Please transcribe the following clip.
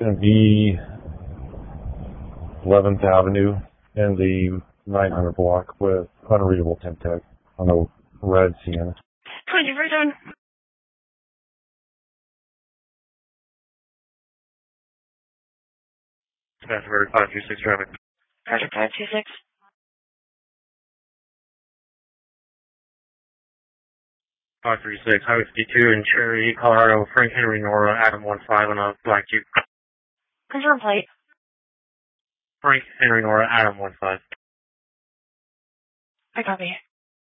going to be 11th Avenue and the 900 block with unreadable temp tech on a red Sienna. 20 for return. Password 526 traffic. Roger, 526. 536, Highway 52 in Cherry, Colorado, Frank Henry Nora, Adam 15 on a black Jeep. Confirm plate. Frank Henry Nora, Adam 15. I copy.